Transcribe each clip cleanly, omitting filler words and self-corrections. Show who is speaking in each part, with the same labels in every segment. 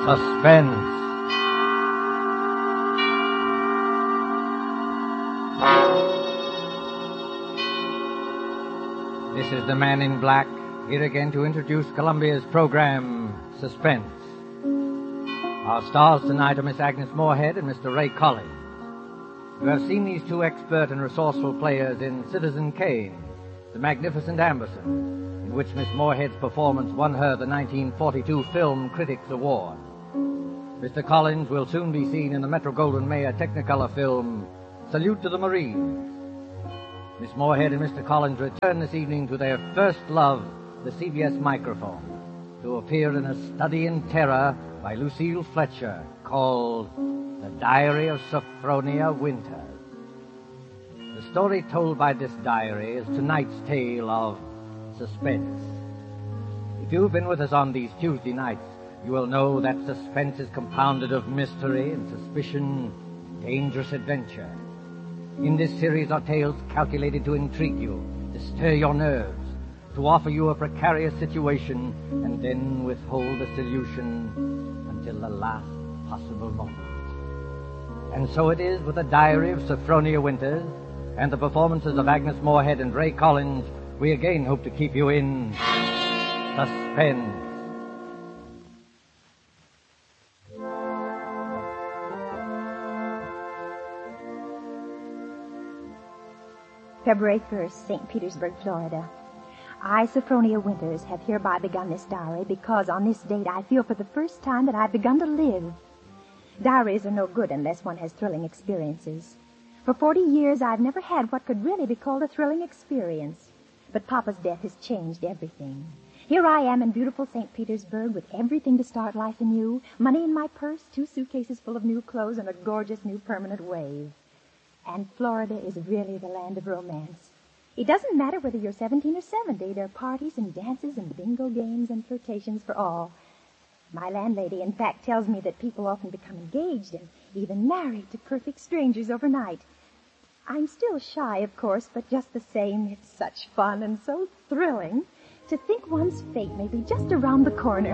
Speaker 1: Suspense. This is the Man in Black, here again to introduce Columbia's program, Suspense. Our stars tonight are Miss Agnes Moorehead and Mr. Ray Collins. You have seen these two expert and resourceful players in Citizen Kane, The Magnificent Amberson, in which Miss Moorehead's performance won her the 1942 Film Critics Award. Mr. Collins will soon be seen in the Metro-Goldwyn-Mayer Technicolor film, Salute to the Marines. Miss Moorehead and Mr. Collins return this evening to their first love, the CBS microphone, to appear in a study in terror by Lucille Fletcher called The Diary of Sophronia Winters. The story told by this diary is tonight's tale of suspense. If you've been with us on these Tuesday nights, you will know that suspense is compounded of mystery and suspicion, dangerous adventure. In this series are tales calculated to intrigue you, to stir your nerves, to offer you a precarious situation, and then withhold the solution until the last possible moment. And so it is with the Diary of Sophronia Winters and the performances of Agnes Moorehead and Ray Collins, we again hope to keep you in suspense.
Speaker 2: February 1st, St. Petersburg, Florida. I, Sophronia Winters, have hereby begun this diary because on this date I feel for the first time that I've begun to live. Diaries are no good unless one has thrilling experiences. For 40 years I've never had what could really be called a thrilling experience. But Papa's death has changed everything. Here I am in beautiful St. Petersburg with everything to start life anew, money in my purse, 2 suitcases full of new clothes, and a gorgeous new permanent wave. And Florida is really the land of romance. It doesn't matter whether you're 17 or 70. There are parties and dances and bingo games and flirtations for all. My landlady, in fact, tells me that people often become engaged and even married to perfect strangers overnight. I'm still shy, of course, but just the same, it's such fun and so thrilling to think one's fate may be just around the corner.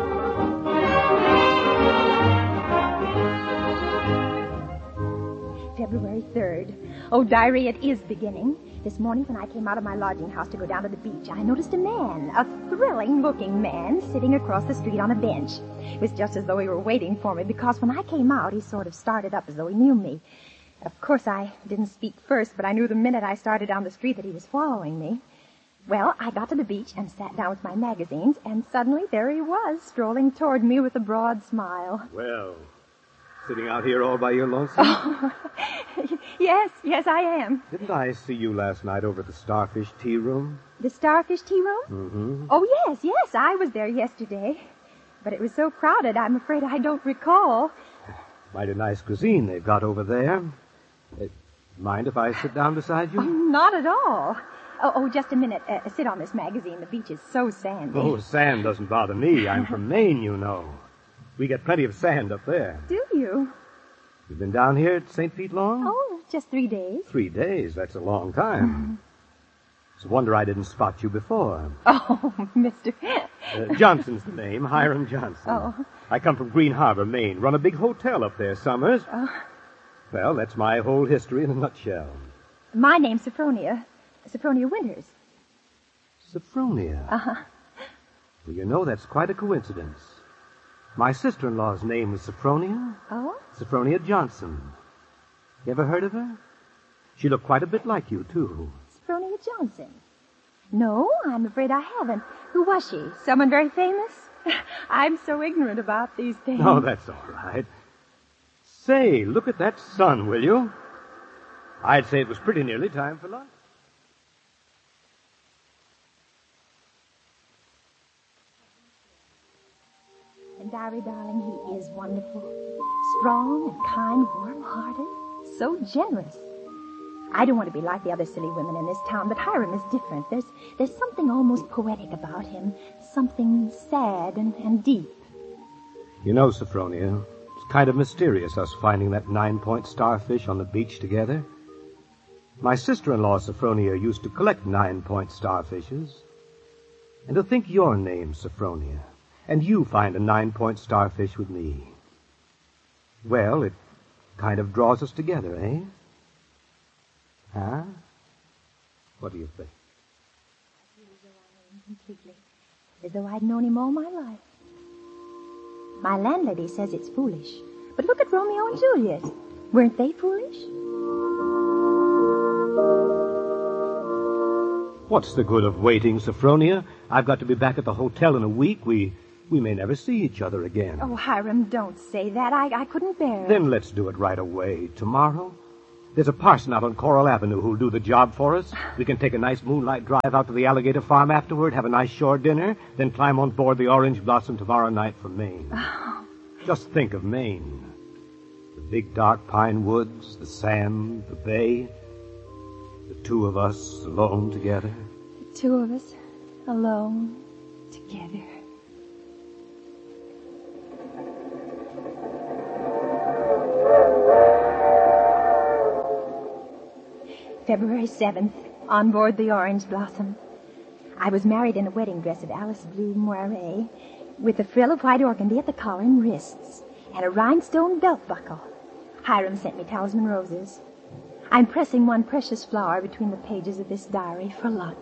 Speaker 2: February 3rd. Oh, diary, it is beginning. This morning when I came out of my lodging house to go down to the beach, I noticed a man, a thrilling-looking man, sitting across the street on a bench. It was just as though he were waiting for me, because when I came out, he sort of started up as though he knew me. Of course, I didn't speak first, but I knew the minute I started down the street that he was following me. Well, I got to the beach and sat down with my magazines, and suddenly there he was, strolling toward me with a broad smile.
Speaker 3: Well, sitting out here all by your lonesome?
Speaker 2: Oh, yes, I am.
Speaker 3: Didn't I see you last night over at the Starfish Tea Room?
Speaker 2: The Starfish Tea Room?
Speaker 3: Mm-hmm.
Speaker 2: Oh, yes, I was there yesterday. But it was so crowded, I'm afraid I don't recall.
Speaker 3: Mighty nice cuisine they've got over there. Mind if I sit down beside you?
Speaker 2: Oh, not at all. Oh, just a minute. Sit on this magazine. The beach is so sandy.
Speaker 3: Oh, sand doesn't bother me. I'm from Maine, you know. We get plenty of sand up there.
Speaker 2: Do you?
Speaker 3: You've been down here at St. Pete long?
Speaker 2: Oh, just 3 days.
Speaker 3: 3 days? That's a long time. It's a wonder I didn't spot you before.
Speaker 2: Oh, Mr.
Speaker 3: Johnson's the name, Hiram Johnson.
Speaker 2: Oh.
Speaker 3: I come from Green Harbor, Maine. Run a big hotel up there summers.
Speaker 2: Oh.
Speaker 3: Well, that's my whole history in a nutshell.
Speaker 2: My name's Sophronia. Sophronia Winters.
Speaker 3: Sophronia?
Speaker 2: Uh-huh.
Speaker 3: Well, you know, that's quite a coincidence. My sister-in-law's name was Sophronia.
Speaker 2: Oh?
Speaker 3: Sophronia Johnson. You ever heard of her? She looked quite a bit like you, too.
Speaker 2: Sophronia Johnson? No, I'm afraid I haven't. Who was she? Someone very famous? I'm so ignorant about these things.
Speaker 3: Oh, that's all right. Say, look at that sun, will you? I'd say it was pretty nearly time for lunch.
Speaker 2: And Diary, darling, he is wonderful. Strong and kind, warm-hearted, so generous. I don't want to be like the other silly women in this town, but Hiram is different. There's something almost poetic about him, something sad and deep.
Speaker 3: You know, Sophronia, it's kind of mysterious, us finding that 9-point starfish on the beach together. My sister-in-law, Sophronia, used to collect 9-point starfishes. And to think your name, Sophronia, and you find a 9-point starfish with me. Well, it kind of draws us together, eh? Huh? What do you think?
Speaker 2: I feel as though I know him completely. As though I'd known him all my life. My landlady says it's foolish. But look at Romeo and Juliet. Weren't they foolish?
Speaker 3: What's the good of waiting, Sophronia? I've got to be back at the hotel in a week. We may never see each other again.
Speaker 2: Oh, Hiram, don't say that. I couldn't bear it.
Speaker 3: Then let's do it right away. Tomorrow? There's a parson out on Coral Avenue who'll do the job for us. We can take a nice moonlight drive out to the Alligator Farm afterward, have a nice shore dinner, then climb on board the Orange Blossom tomorrow night for Maine.
Speaker 2: Oh.
Speaker 3: Just think of Maine. The big dark pine woods, the sand, the bay. The two of us alone together.
Speaker 2: The two of us alone together. February 7th, on board the Orange Blossom. I was married in a wedding dress of Alice blue moire, with a frill of white organdy at the collar and wrists, and a rhinestone belt buckle. Hiram sent me talisman roses. I'm pressing one precious flower between the pages of this diary for luck.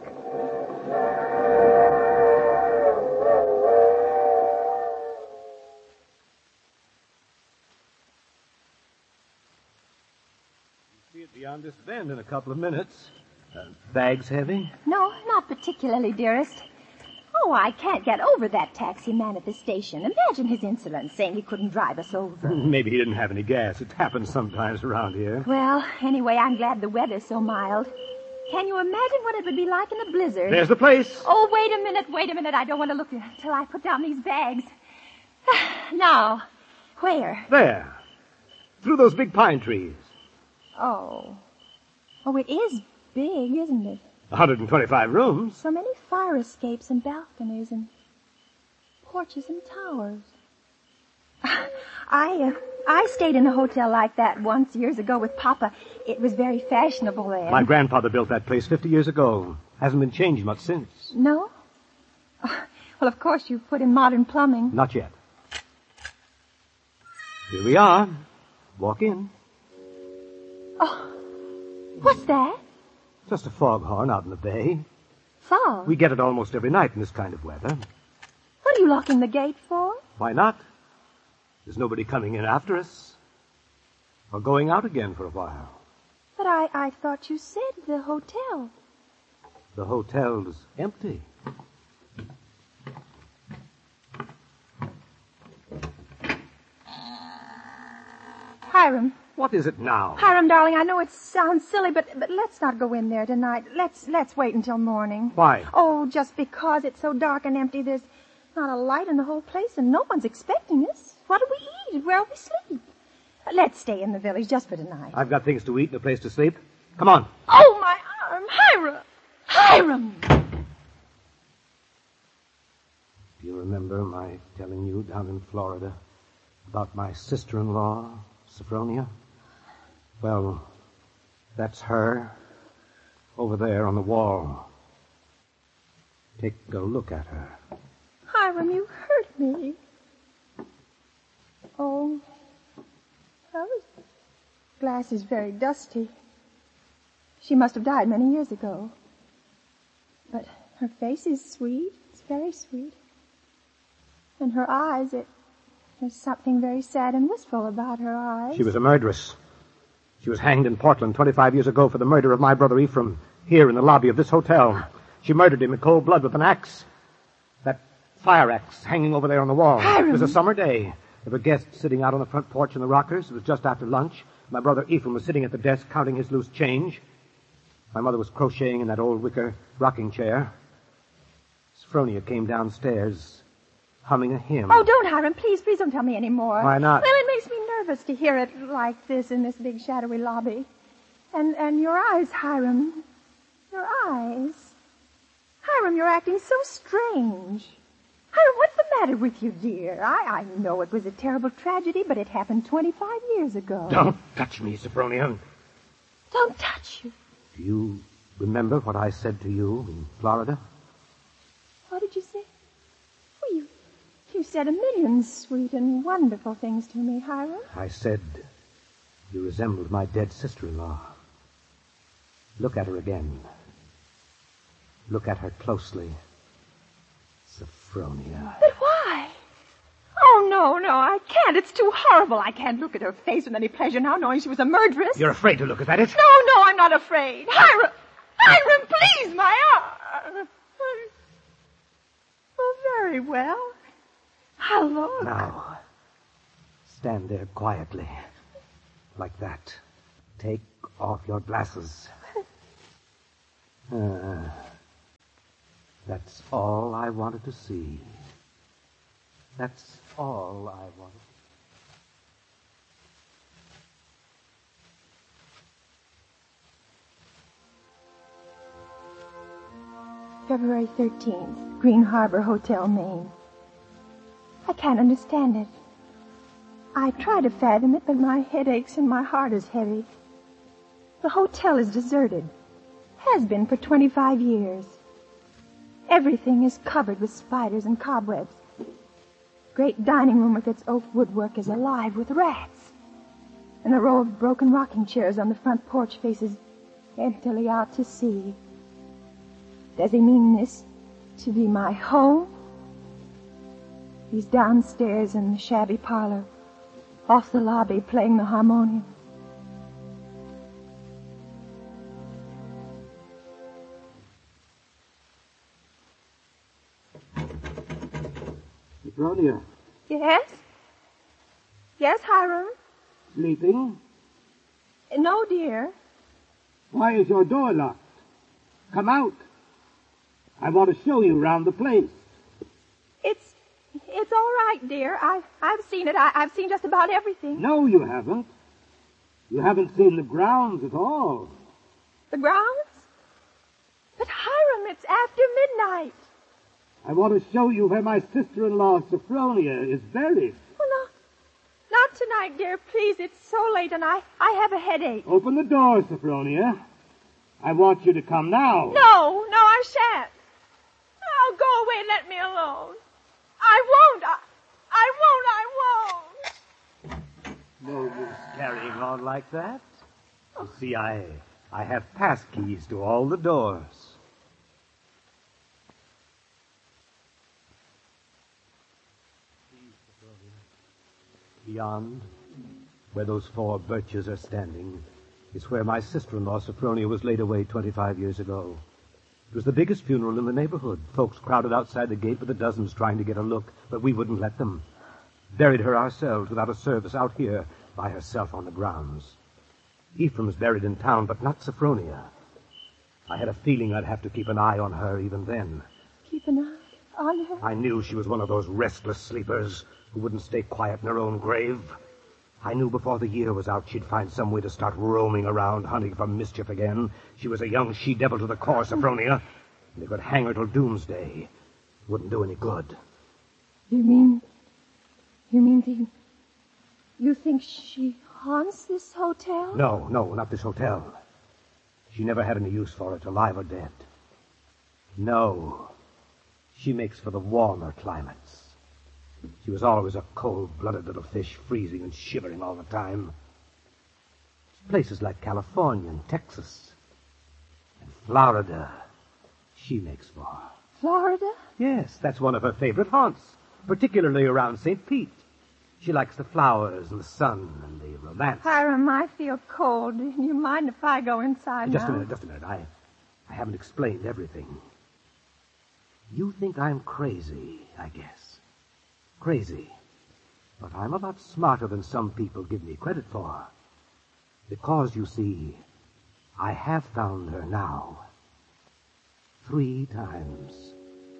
Speaker 3: See it beyond this bend in a couple of minutes. Bags heavy?
Speaker 2: No, not particularly, dearest. Oh, I can't get over that taxi man at the station. Imagine his insolence, saying he couldn't drive us over.
Speaker 3: Maybe he didn't have any gas. It happens sometimes around here.
Speaker 2: Well, anyway, I'm glad the weather's so mild. Can you imagine what it would be like in a blizzard?
Speaker 3: There's the place.
Speaker 2: Oh, wait a minute. I don't want to look until I put down these bags. Now, where?
Speaker 3: There. Through those big pine trees.
Speaker 2: Oh, it is big, isn't it?
Speaker 3: 125 rooms.
Speaker 2: So many fire escapes and balconies and porches and towers. I stayed in a hotel like that once years ago with Papa. It was very fashionable then.
Speaker 3: My grandfather built that place 50 years ago. Hasn't been changed much since.
Speaker 2: No? Well, of course you've put in modern plumbing.
Speaker 3: Not yet. Here we are. Walk in.
Speaker 2: Oh, what's that?
Speaker 3: Just a foghorn out in the bay.
Speaker 2: Fog?
Speaker 3: We get it almost every night in this kind of weather.
Speaker 2: What are you locking the gate for?
Speaker 3: Why not? There's nobody coming in after us. Or going out again for a while.
Speaker 2: But I thought you said the hotel.
Speaker 3: The hotel's empty.
Speaker 2: Hiram.
Speaker 3: What is it now?
Speaker 2: Hiram, darling, I know it sounds silly, but let's not go in there tonight. Let's wait until morning.
Speaker 3: Why?
Speaker 2: Oh, just because it's so dark and empty. There's not a light in the whole place, and no one's expecting us. What do we eat? Where will we sleep? Let's stay in the village just for tonight.
Speaker 3: I've got things to eat and a place to sleep. Come on.
Speaker 2: Oh, my arm! Hiram! Hiram!
Speaker 3: Do you remember my telling you down in Florida about my sister-in-law, Sophronia? Well, that's her over there on the wall. Take a look at her.
Speaker 2: Hiram, you hurt me. Oh, well, this glass is very dusty. She must have died many years ago. But her face is sweet. It's very sweet. And her eyes, there's something very sad and wistful about her eyes.
Speaker 3: She was a murderess. She was hanged in Portland 25 years ago for the murder of my brother Ephraim, here in the lobby of this hotel. She murdered him in cold blood with an axe. That fire axe hanging over there on the wall.
Speaker 2: Hiram.
Speaker 3: It was a summer day. There were guests sitting out on the front porch in the rockers. It was just after lunch. My brother Ephraim was sitting at the desk counting his loose change. My mother was crocheting in that old wicker rocking chair. Sophronia came downstairs, humming a hymn.
Speaker 2: Oh, don't, Hiram. Please don't tell me any more.
Speaker 3: Why not?
Speaker 2: Well, it makes me nervous to hear it like this in this big shadowy lobby. And your eyes, Hiram. Your eyes. Hiram, you're acting so strange. Hiram, what's the matter with you, dear? I know it was a terrible tragedy, but it happened 25 years ago.
Speaker 3: Don't touch me, Sophronia.
Speaker 2: Don't touch you.
Speaker 3: Do you remember what I said to you in Florida?
Speaker 2: What did you say? Well, You said a million sweet and wonderful things to me, Hiram.
Speaker 3: I said you resembled my dead sister-in-law. Look at her again. Look at her closely. Sophronia.
Speaker 2: But why? Oh, no, I can't. It's too horrible. I can't look at her face with any pleasure now, knowing she was a murderess.
Speaker 3: You're afraid to look at it?
Speaker 2: No, I'm not afraid. Hiram, please, my arm. Oh, very well. I'll look.
Speaker 3: Now, stand there quietly. Like that. Take off your glasses. That's all I wanted to see. That's all I wanted.
Speaker 2: February 13th, Green Harbor Hotel, Maine. I can't understand it. I try to fathom it, but my head aches and my heart is heavy. The hotel is deserted. Has been for 25 years. Everything is covered with spiders and cobwebs. Great dining room with its oak woodwork is alive with rats. And the row of broken rocking chairs on the front porch faces emptily out to sea. Does he mean this to be my home? He's downstairs in the shabby parlor, off the lobby playing the harmonium.
Speaker 3: Sophronia.
Speaker 2: Yes? Yes, Hiram?
Speaker 3: Sleeping?
Speaker 2: No, dear.
Speaker 4: Why is your door locked? Come out. I want to show you around the place.
Speaker 2: It's all right, dear. I've seen it. I've seen just about everything.
Speaker 4: No, you haven't. You haven't seen the grounds at all.
Speaker 2: The grounds? But Hiram, it's after midnight.
Speaker 4: I want to show you where my sister-in-law, Sophronia, is buried.
Speaker 2: Oh, no. Not tonight, dear. Please, it's so late and I have a headache.
Speaker 4: Open the door, Sophronia. I want you to come now.
Speaker 2: No, I shan't. Oh, go away and let me alone. I won't. I won't.
Speaker 3: No use carrying on like that. You see, I have pass keys to all the doors. Beyond, where those 4 birches are standing, is where my sister-in-law, Sophronia, was laid away 25 years ago. It was the biggest funeral in the neighborhood. Folks crowded outside the gate with dozens trying to get a look, but we wouldn't let them. Buried her ourselves without a service out here by herself on the grounds. Ephraim's buried in town, but not Sophronia. I had a feeling I'd have to keep an eye on her even then.
Speaker 2: Keep an eye on her?
Speaker 3: I knew she was one of those restless sleepers who wouldn't stay quiet in her own grave. I knew before the year was out she'd find some way to start roaming around, hunting for mischief again. She was a young she-devil to the core, Sophronia. They could hang her till doomsday. Wouldn't do any good.
Speaker 2: You mean you think she haunts this hotel?
Speaker 3: No, not this hotel. She never had any use for it, alive or dead. No. She makes for the warmer climates. She was always a cold-blooded little fish, freezing and shivering all the time. Places like California and Texas and Florida, she makes for.
Speaker 2: Florida?
Speaker 3: Yes, that's one of her favorite haunts, particularly around St. Pete. She likes the flowers and the sun and the romance.
Speaker 2: Hiram, I feel cold. Do you mind if I go inside
Speaker 3: Just
Speaker 2: now?
Speaker 3: a minute. I haven't explained everything. You think I'm crazy, I guess. Crazy. But I'm a lot smarter than some people give me credit for. Because, you see, I have found her now. 3 times.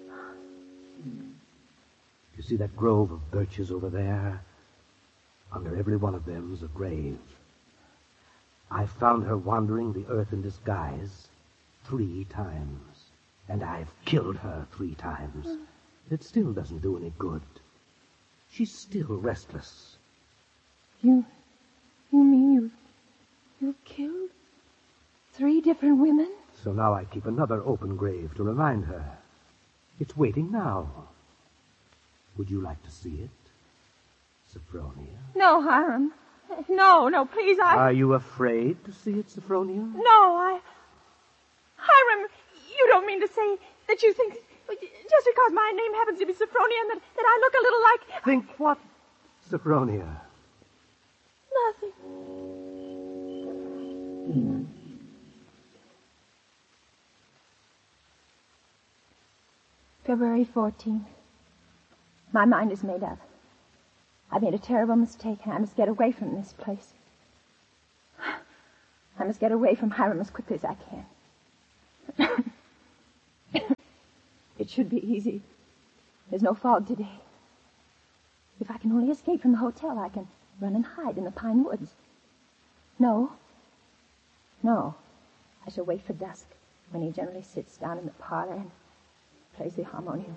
Speaker 3: You see that grove of birches over there? Under every one of them's a grave. I found her wandering the earth in disguise 3 times. And I've killed her 3 times. It still doesn't do any good. She's still restless.
Speaker 2: You mean you've killed 3 different women?
Speaker 3: So now I keep another open grave to remind her. It's waiting now. Would you like to see it, Sophronia?
Speaker 2: No, Hiram. No, please,
Speaker 3: Are you afraid to see it, Sophronia?
Speaker 2: No, Hiram, you don't mean to say that you think... Just because my name happens to be Sophronia and that I look a little like...
Speaker 3: Think what, Sophronia?
Speaker 2: Nothing. February 14th. My mind is made up. I made a terrible mistake, and I must get away from this place. I must get away from Hiram as quickly as I can. It should be easy. There's no fog today. If I can only escape from the hotel, I can run and hide in the pine woods. No. I shall wait for dusk, when he generally sits down in the parlor and plays the harmonium.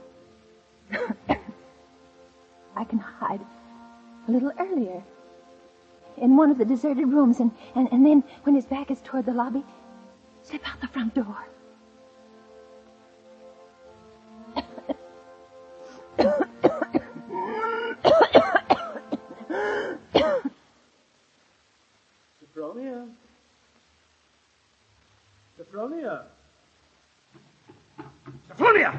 Speaker 2: I can hide a little earlier in one of the deserted rooms, and then, when his back is toward the lobby, slip out the front door.
Speaker 3: Sophronia? Sophronia? Sophronia!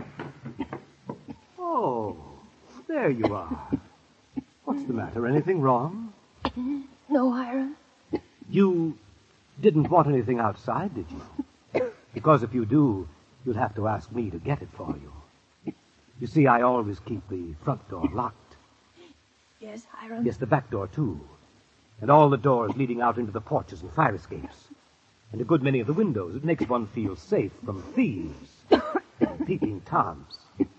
Speaker 3: Oh, there you are. What's the matter? Anything wrong?
Speaker 2: No, Hiram.
Speaker 3: You didn't want anything outside, did you? Because if you do, you'll have to ask me to get it for you. You see, I always keep the front door locked.
Speaker 2: Yes, Hiram.
Speaker 3: Yes, the back door, too. And all the doors leading out into the porches and fire escapes. And a good many of the windows. It makes one feel safe from thieves and peeping Toms.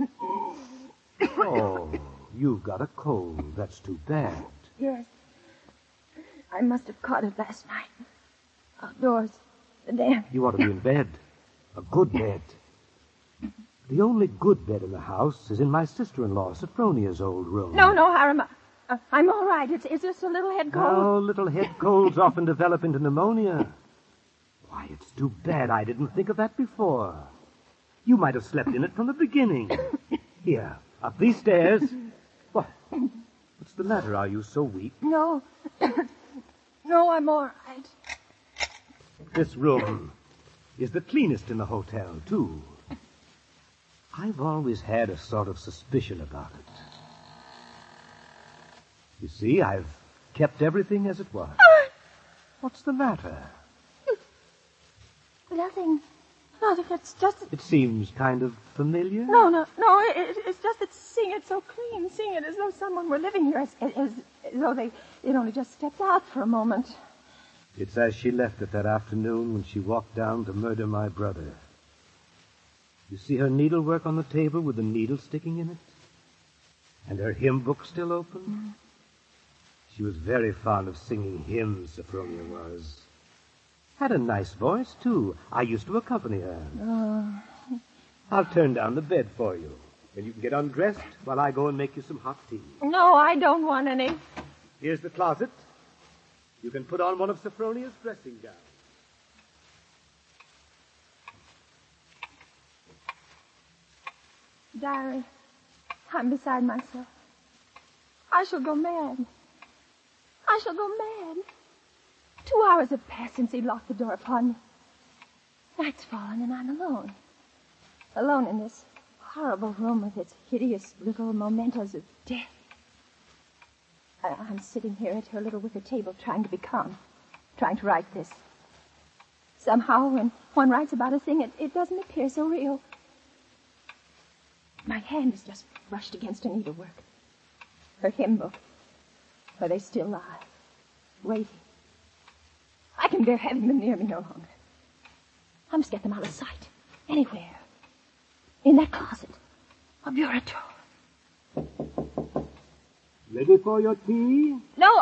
Speaker 3: Oh, you've got a cold. That's too bad.
Speaker 2: Yes. I must have caught it last night. Outdoors. The damp.
Speaker 3: You ought to be in bed. A good bed. The only good bed in the house is in my sister-in-law, Sophronia's old room.
Speaker 2: No, Hiram. I'm all right. It's just a little head cold.
Speaker 3: Oh, little head colds often develop into pneumonia. Why, it's too bad I didn't think of that before. You might have slept in it from the beginning. Here, up these stairs. What? What's the matter? Are you so weak?
Speaker 2: No. No, I'm all right.
Speaker 3: This room is the cleanest in the hotel, too. I've always had a sort of suspicion about it. You see, I've kept everything as it was. What's the matter?
Speaker 2: Nothing. It's just...
Speaker 3: It seems kind of familiar.
Speaker 2: No. It's just that seeing it so clean, seeing it as though someone were living here, as though they'd only just stepped out for a moment.
Speaker 3: It's as she left it that afternoon when she walked down to murder my brother. You see her needlework on the table with the needle sticking in it? And her hymn book still open? Mm. She was very fond of singing hymns, Sophronia was. Had a nice voice, too. I used to accompany her.
Speaker 2: Oh.
Speaker 3: I'll turn down the bed for you. And you can get undressed while I go and make you some hot tea.
Speaker 2: No, I don't want any.
Speaker 3: Here's the closet. You can put on one of Sophronia's dressing gowns.
Speaker 2: Diary, I'm beside myself. I shall go mad. 2 hours have passed since he locked the door upon me. Night's fallen and I'm alone. Alone in this horrible room with its hideous little mementos of death. I'm sitting here at her little wicker table trying to be calm, trying to write this. Somehow, when one writes about a thing, it doesn't appear so real. My hand has just brushed against her needlework. Her hymn book, where they still lie, waiting. I can bear having them near me no longer. I must get them out of sight, anywhere. In that closet, a bureau drawer.
Speaker 4: Ready for your tea?
Speaker 2: No.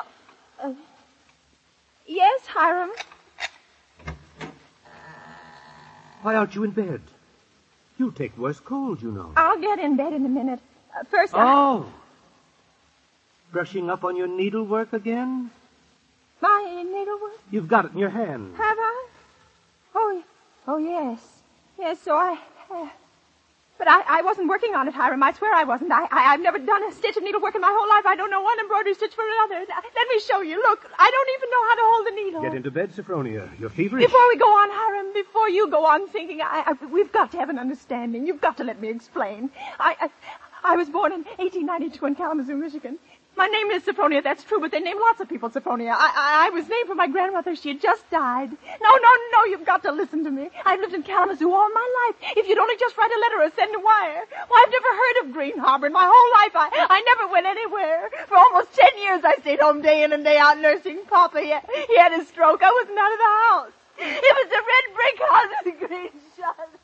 Speaker 2: Yes, Hiram.
Speaker 3: Why aren't you in bed? You'll take worse cold, you know.
Speaker 2: I'll get in bed in a minute. First,
Speaker 3: Oh! Brushing up on your needlework again?
Speaker 2: My needlework?
Speaker 3: You've got it in your hand.
Speaker 2: Have I? Oh, yes. Yes, so I have. But I wasn't working on it, Hiram. I swear I wasn't. I've never done a stitch of needlework in my whole life. I don't know one embroidery stitch from another. Let me show you. Look, I don't even know how to hold the needle.
Speaker 3: Get into bed, Sophronia. You're feverish.
Speaker 2: Before we go on, Hiram, before you go on thinking, we've got to have an understanding. You've got to let me explain. I was born in 1892 in Kalamazoo, Michigan. My name is Sophronia, that's true, but they name lots of people Sophronia. I was named for my grandmother. She had just died. No, you've got to listen to me. I've lived in Kalamazoo all my life. If you'd only just write a letter or send a wire. Well, I've never heard of Green Harbor in my whole life. I never went anywhere. For almost 10 years I stayed home day in and day out nursing Papa. He had a stroke. I wasn't out of the house. It was a red brick house with a green shut.